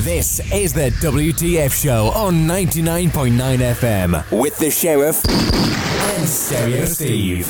This is the WTF Show on 99.9 FM with the Sheriff and Stereo Steve.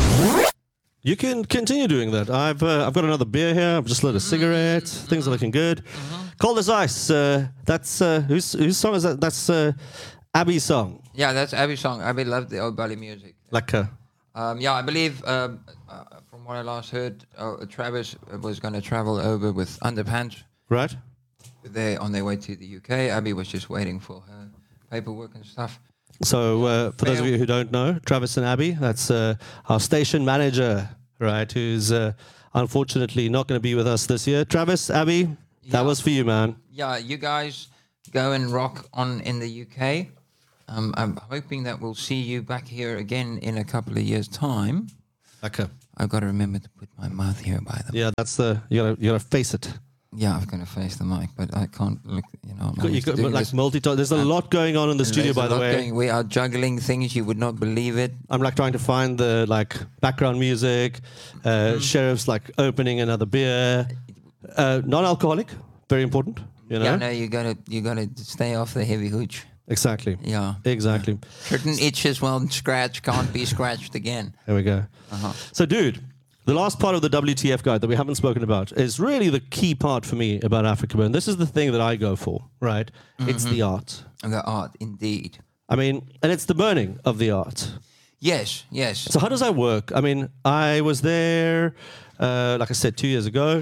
You can continue doing that. I've got another beer here. I've just lit a cigarette. Things are looking good. Cold as ice. That's whose song is that? That's Abby's song. Yeah, that's Abby's song. Abby loved the old Bali music. Lekker. Yeah, I believe from what I last heard, Travis was going to travel over with Underpants. Right. They're on their way to the UK. Abby was just waiting for her paperwork and stuff. So for those of you who don't know, Travis and Abby, that's our station manager, right, who's unfortunately not going to be with us this year. Travis, Abby, that was for you, man. Yeah, you guys go and rock on in the UK. I'm hoping that we'll see you back here again in a couple of years' time. Okay. I've got to remember to put my mouth here, by the way. Yeah, that's you gotta face it. Yeah, I'm going to face the mic, but I can't look, You got like multitask. There's a lot going on in the studio, by the way. We are juggling things, you would not believe it. I'm like trying to find the background music. Sheriff's like opening another beer. Non-alcoholic, very important. Yeah, no, you gotta stay off the heavy hooch. Exactly. Yeah. Exactly. Certain itches won't scratch, can't be scratched again. There we go. So, dude, the last part of the WTF guide that we haven't spoken about is really the key part for me about Africa Burn. This is the thing that I go for, right? It's the art. The art, indeed. I mean, and it's the burning of the art. Yes. So how does that work? I mean, I was there, like I said, 2 years ago,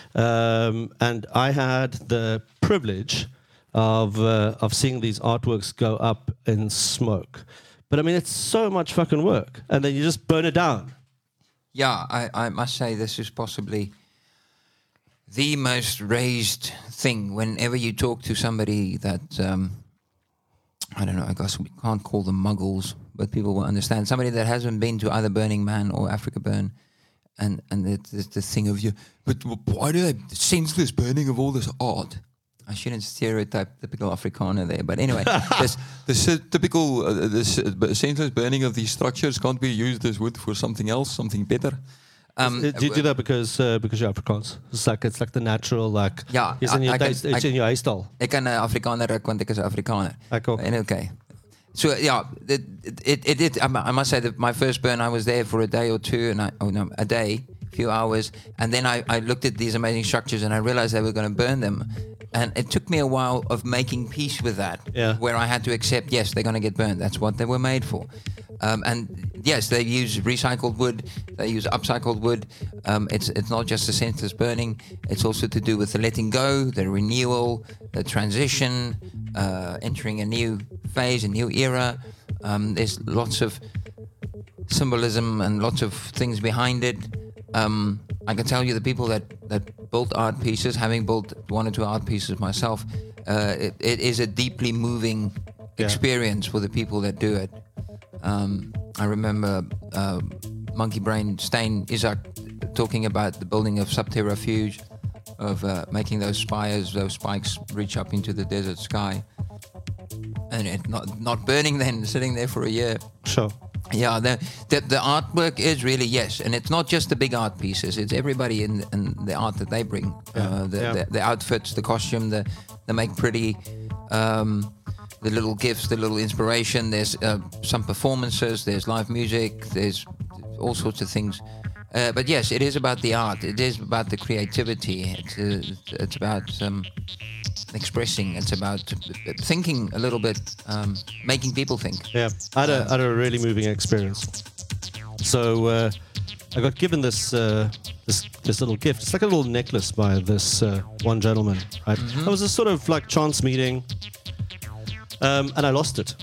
and I had the privilege of seeing these artworks go up in smoke. But I mean, it's so much fucking work, and then you just burn it down. Yeah, I must say this is possibly the most raised thing. Whenever you talk to somebody that, I don't know, I guess we can't call them muggles, but people will understand. Somebody that hasn't been to either Burning Man or Africa Burn, and it's the thing of you, but why do they senseless burning of all this art? I shouldn't stereotype typical Afrikaner there, but anyway, the typical senseless burning of these structures can't be used as wood for something else, something better. Do you do that because you're Afrikaans? It's like the natural Ja, it's in your huistal. Ek kan 'n Afrikaner raak want ek is 'n Afrikaner. Ek ook. And okay. So yeah, I must say that my first burn, I was there for a day or two, and a day, a few hours, and then I looked at these amazing structures and I realized they were going to burn them. And it took me a while of making peace with that, where I had to accept, yes, they're going to get burned. That's what they were made for. And yes, they use recycled wood. They use upcycled wood. It's not just the senseless burning. It's also to do with the letting go, the renewal, the transition, entering a new phase, a new era. There's lots of symbolism and lots of things behind it. I can tell you the people that built art pieces, having built one or two art pieces myself, it is a deeply moving experience for the people that do it. I remember Monkey Brain Stain Isaac talking about the building of Subterrafuge, of making those spires, those spikes reach up into the desert sky, and it not burning then, sitting there for a year. Sure. Yeah, the artwork is really, yes, and it's not just the big art pieces. It's everybody in the art that they bring. The outfits, the costume, the make pretty, the little gifts, the little inspiration. There's some performances, there's live music, there's all sorts of things. But yes, it is about the art. It is about the creativity. It's about expressing. It's about thinking a little bit, making people think. Yeah, I had a really moving experience. So I got given this little gift. It's like a little necklace by this one gentleman. Right? It was a sort of like chance meeting, and I lost it.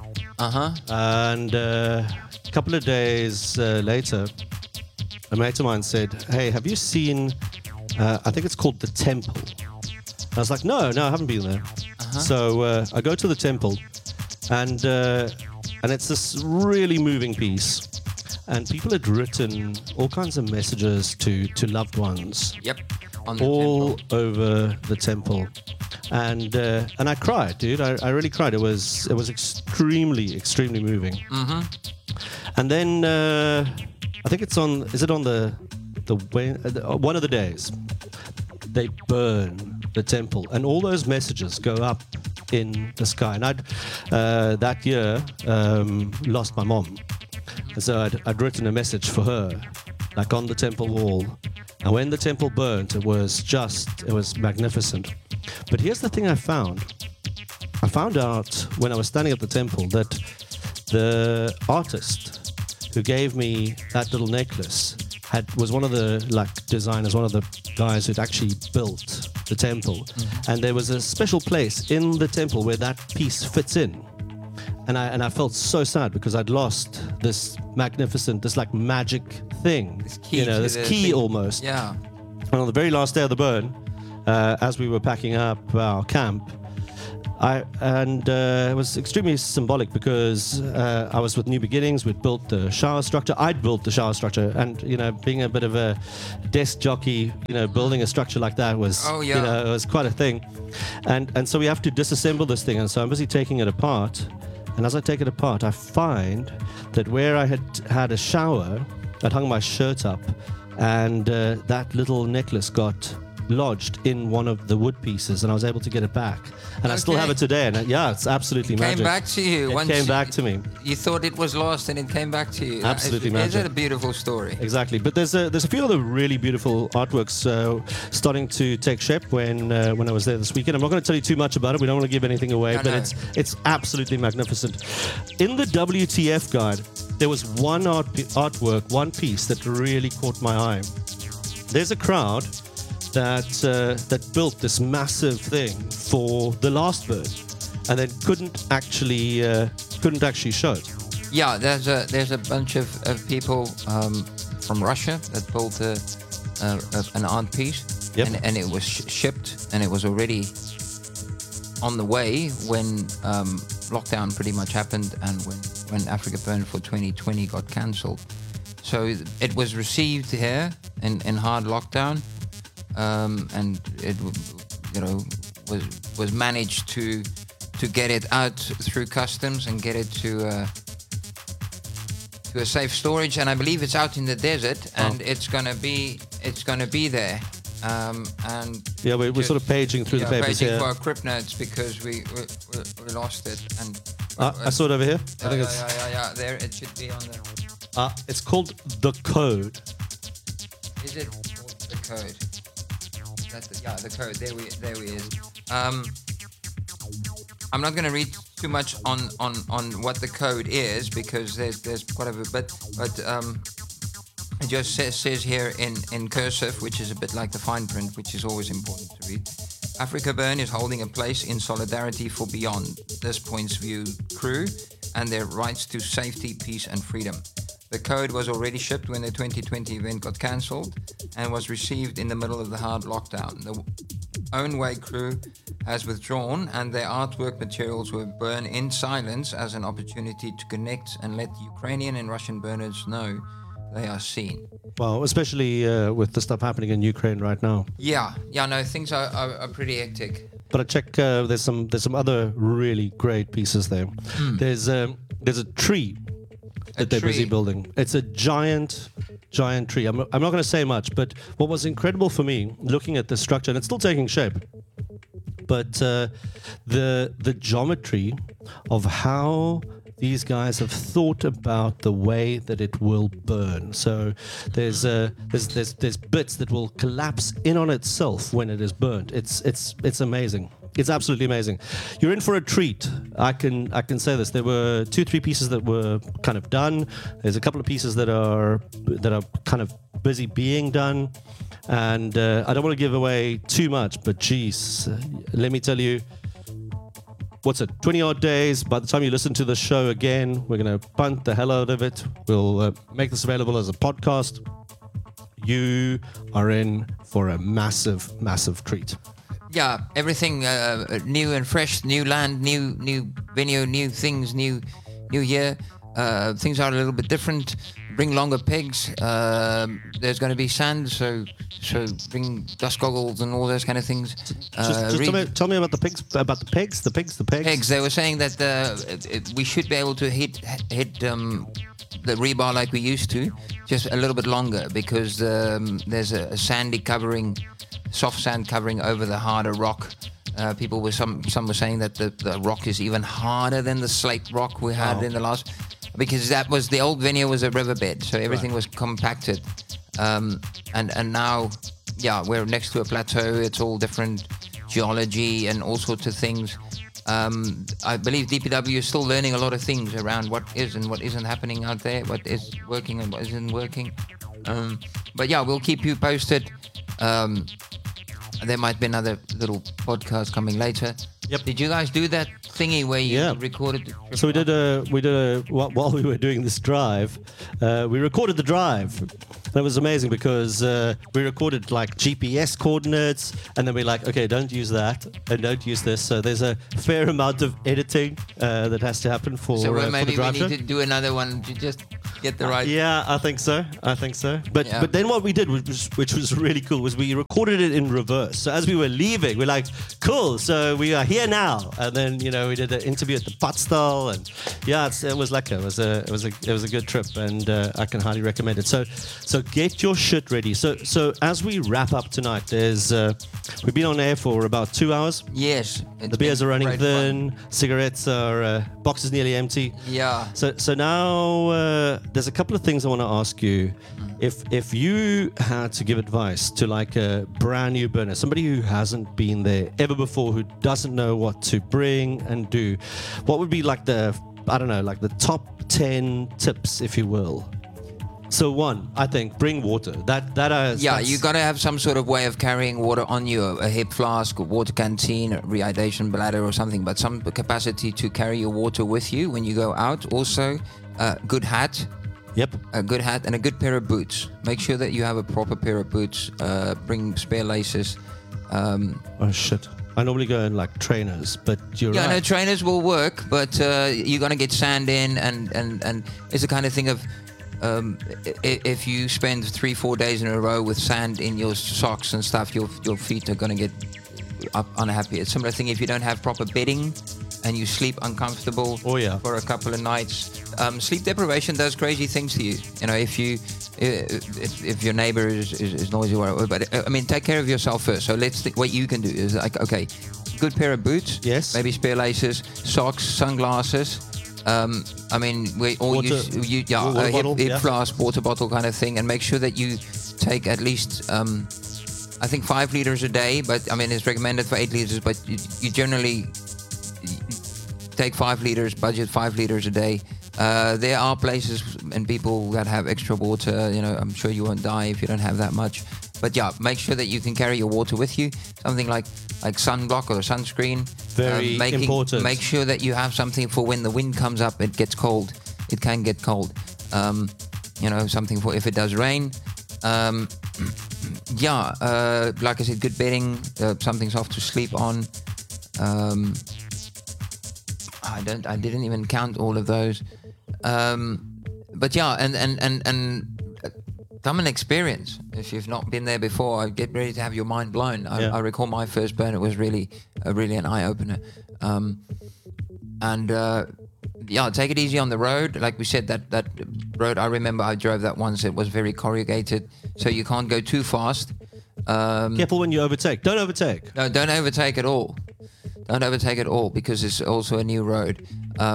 And a couple of days later, a mate of mine said, "Hey, have you seen? I think it's called the Temple." I was like, no, I haven't been there. So I go to the temple, and it's this really moving piece. And people had written all kinds of messages to loved ones. Yep. On the all temple. over the temple. And I cried, dude. I really cried. It was extremely moving. And then I think it's on. Is it on the one of the days? They burn the temple, and all those messages go up in the sky. And I'd that year lost my mom, and so I'd written a message for her, like on the temple wall. And when the temple burnt, it was magnificent. But here's the thing I found. I found out when I was standing at the temple that the artist who gave me that little necklace was one of the designers, one of the guys who'd actually built the temple. And there was a special place in the temple where that piece fits in. And I felt so sad because I'd lost this magnificent, this like magic thing, this key thing. Almost. Yeah. And on the very last day of the burn, as we were packing up our camp, it was extremely symbolic because I was with New Beginnings. We'd built the shower structure. I'd built the shower structure, and being a bit of a desk jockey, building a structure like that was, it was quite a thing. And so we have to disassemble this thing, and so I'm busy taking it apart. And as I take it apart, I find that where I had a shower, I'd hung my shirt up, and that little necklace got lodged in one of the wood pieces, and I was able to get it back. And I still have it today, and it's absolutely magic. Came back to you. It came back to me. You thought it was lost, and it came back to you. Absolutely magic. Isn't it a beautiful story? Exactly. But there's a few other really beautiful artworks starting to take shape when I was there this weekend. I'm not going to tell you too much about it. We don't want to give anything away, it's absolutely magnificent. In the WTF guide, there was one artwork, one piece that really caught my eye. There's a crowd that built this massive thing for the last bird, and then couldn't actually show it. Yeah, there's a bunch of people from Russia that built an art piece, and it was shipped, and it was already on the way when lockdown pretty much happened, and when Africa Burn for 2020 got cancelled. So it was received here in hard lockdown. And it, was managed to get it out through customs and get it to a safe storage. And I believe it's out in the desert, and it's gonna be there. And we're sort of paging through the papers paging here. for our crypt notes because we lost it. And I saw it over here. I think it's there it should be on the. It's called The Code. Is it called The Code? The code. There we is. I'm not going to read too much on what the code is because there's quite a bit, but it just says here in cursive, which is a bit like the fine print, which is always important to read. Africa Burn is holding a place in solidarity for Beyond this Point's View crew and their rights to safety, peace, and freedom. The code was already shipped when the 2020 event got cancelled and was received in the middle of the hard lockdown. The Own Way crew has withdrawn, and their artwork materials were burned in silence as an opportunity to connect and let Ukrainian and Russian burners know they are seen. Well, especially with the stuff happening in Ukraine right now. No, things are pretty hectic. But I check. There's some other really great pieces there. There's a tree that they're busy building. It's a giant tree. I'm not going to say much, but what was incredible for me looking at this structure, and it's still taking shape, but the geometry of how these guys have thought about the way that it will burn. So there's bits that will collapse in on itself when it is burnt. It's amazing. It's absolutely amazing. You're in for a treat. I can say this. There were 2-3 pieces that were kind of done. There's a couple of pieces that are kind of busy being done, and I don't want to give away too much. But geez, let me tell you. What's it? 20 odd days. By the time you listen to the show again, we're going to punt the hell out of it. We'll make this available as a podcast. You are in for a massive, massive treat. Yeah, everything new and fresh, new land, new venue, new things, new year. Things are a little bit different. Bring longer pegs. There's going to be sand, so bring dust goggles and all those kind of things. Just tell me about the pigs. About the pegs. The pegs. Pegs. They were saying that we should be able to hit the rebar like we used to, just a little bit longer because there's a sandy covering soft sand covering over the harder rock. People were some were saying that the rock is even harder than the slate rock we had in the last, because that was the old venue was a riverbed, so everything was compacted, and now we're next to a plateau. It's all different geology and all sorts of things. I believe DPW is still learning a lot of things around what is and what isn't happening out there, what is working and what isn't working. But we'll keep you posted. There might be another little podcast coming later. Yep. Did you guys do that thingy where you recorded? So we did while we were doing this drive, we recorded the drive. That was amazing because we recorded like GPS coordinates, and then we're like, okay, don't use that and don't use this. So there's a fair amount of editing that has to happen for So for maybe the drive we show. need to do another one to just get the right. Yeah, I think so. But then what we did, which was really cool, was we recorded it in reverse. So as we were leaving, we're like, cool. So we are here now, and then we did an interview at the Potsdal, and it was lekker. It was a good trip, and I can highly recommend it. So get your shit ready. So as we wrap up tonight, we've been on air for about 2 hours. Yes. The beers are running thin. Cigarettes are boxes nearly empty. Yeah. So now there's a couple of things I want to ask you. If you had to give advice to like a brand new burner, somebody who hasn't been there ever before, who doesn't know what to bring and do, what would be like the top 10 tips, if you will? So one, I think, bring water. You got to have some sort of way of carrying water on you, a hip flask, a water canteen, a rehydration bladder or something, but some capacity to carry your water with you when you go out. Also, a good hat. Yep. A good hat and a good pair of boots. Make sure that you have a proper pair of boots. Bring spare laces. Oh, shit. I normally go in like trainers, but you're right. Yeah, no, trainers will work, but you're going to get sand in, and it's the kind of thing of if you spend 3-4 days in a row with sand in your socks and stuff, your feet are going to get unhappy. It's a similar thing if you don't have proper bedding and you sleep uncomfortable for a couple of nights. Sleep deprivation does crazy things to you. If your neighbor is noisy or whatever. But I mean, take care of yourself first. So let's think what you can do is like, okay, good pair of boots. Yes. Maybe spare laces, socks, sunglasses. I mean, we all water, use water a bottle, hip flask, water bottle kind of thing, and make sure that you take at least, I think 5 liters a day. But I mean, it's recommended for 8 liters. But you generally take 5 liters, budget 5 liters a day. There are places and people that have extra water. I'm sure you won't die if you don't have that much. But make sure that you can carry your water with you. Something like sunblock or sunscreen. Very important. Make sure that you have something for when the wind comes up. It gets cold. It can get cold. Something for if it does rain. Like I said, good bedding. Something soft to sleep on. I didn't even count all of those. But and come and experience. If you've not been there before, get ready to have your mind blown. I recall my first burn. It was really an eye opener. Take it easy on the road. Like we said, that road. I remember I drove that once. It was very corrugated, so you can't go too fast. Careful when you overtake. Don't overtake. No, don't overtake at all. Don't overtake at all because it's also a new road.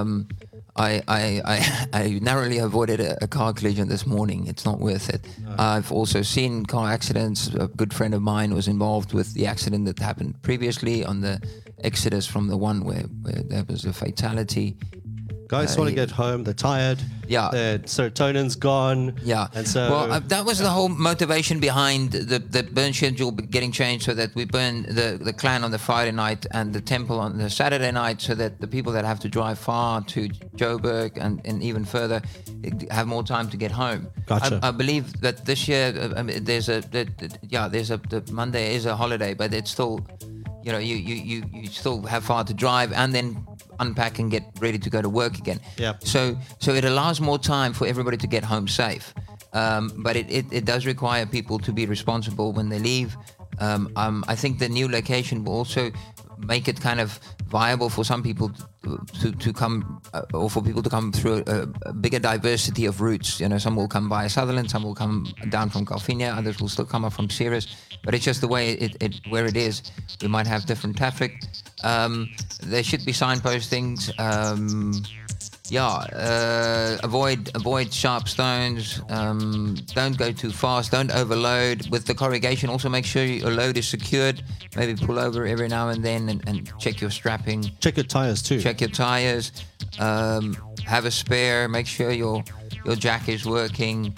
I narrowly avoided a car collision this morning. It's not worth it. I've also seen car accidents. A good friend of mine was involved with the accident that happened previously on the exodus from the one where there was a fatality. Guys want to get home. They're tired. Yeah. Their serotonin's gone. Yeah. And so that was the whole motivation behind the burn schedule getting changed, so that we burn the clan on the Friday night and the temple on the Saturday night, so that the people that have to drive far to Joburg and even further have more time to get home. Gotcha. I believe that this year the Monday is a holiday, but it's still, you still have far to drive and then unpack and get ready to go to work again. Yeah. So it allows more time for everybody to get home safe. But it does require people to be responsible when they leave. I think the new location will also make it kind of viable for some people to come, or for people to come through a bigger diversity of routes. You know, some will come via Sutherland, some will come down from Calvinia, others will still come up from Ceres. But it's just the way it where it is. We might have different traffic. There should be signpostings. Avoid sharp stones. Don't go too fast. Don't overload. With the corrugation, also make sure your load is secured. Maybe pull over every now and then and check your strapping. Check your tires too. Check your tires. Have a spare. Make sure your jack is working.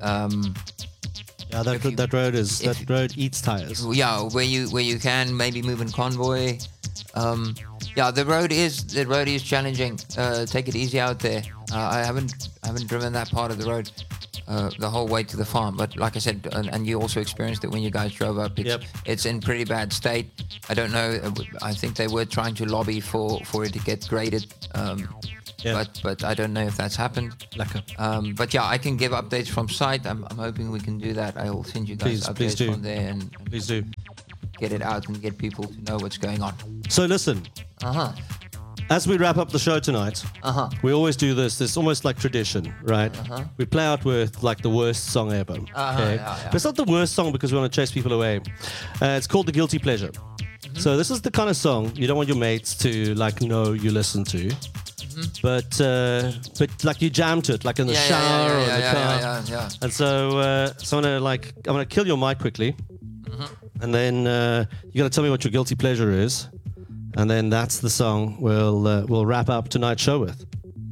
Yeah, that road eats tires. Yeah, where you can, maybe move in convoy. Yeah, the road is challenging. Take it easy out there. I haven't driven that part of the road the whole way to the farm, but like I said, and you also experienced it when you guys drove up. It's in pretty bad state. I don't know. I think they were trying to lobby for it to get graded. But I don't know if that's happened. But yeah, I can give updates from site. I'm hoping we can do that. I will send you guys updates from there and please do get it out and get people to know what's going on. So listen. As we wrap up the show tonight, we always do this. It's almost like tradition, right? We play out with like the worst song ever. Okay? But it's not the worst song because we want to chase people away. It's called The Guilty Pleasure. So this is the kind of song you don't want your mates to like know you listen to. But like you jam to it, like in the shower or in the car. And so I'm gonna kill your mic quickly, and then you're gonna tell me what your guilty pleasure is, and then that's the song we'll wrap up tonight's show with.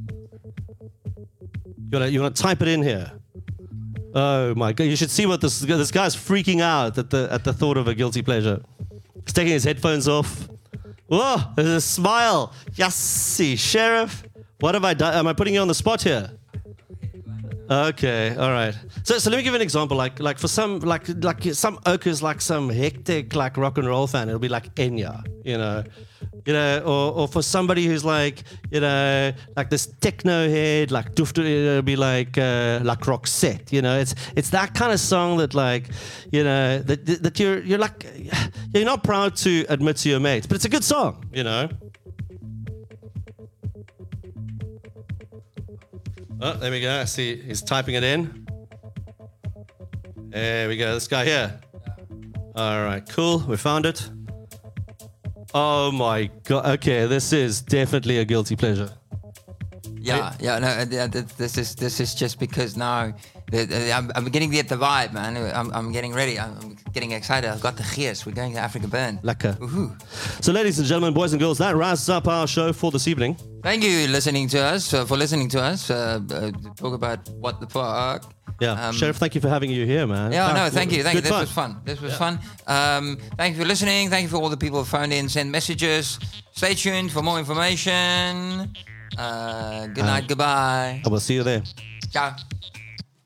You wanna type it in here. Oh my God! You should see what this guy's freaking out at the thought of a guilty pleasure. He's taking his headphones off. Whoa, there's a smile. Yassi, Sheriff. What have I done? Am I putting you on the spot here? Okay, all right. So let me give you an example. Like for some some oak is like some hectic like rock and roll fan. It'll be like Enya, you know, or for somebody who's like, you know, like this techno head, like it'll be like Roxette, you know. It's that kind of song that like, you know, that you're like, you're not proud to admit to your mates, but it's a good song, you know. Oh, there we go. I see he's typing it in. There we go. This guy here. All right, cool. We found it. Oh my God. Okay, this is definitely a guilty pleasure. This is just because now I'm beginning to get the vibe, man. I'm getting ready. I'm getting excited. I've got the gears. We're going to Africa Burn. Lekker. Woohoo. So, ladies and gentlemen, boys and girls, that wraps up our show for this evening. Thank you for listening to us. Talk about what the fuck. Yeah, Sheriff, thank you for having you here, man. Yeah, no, thank you. This was fun. This was fun. Thank you for listening. Thank you for all the people who phoned in, send messages. Stay tuned for more information. Good night, goodbye. I will see you there. Ciao.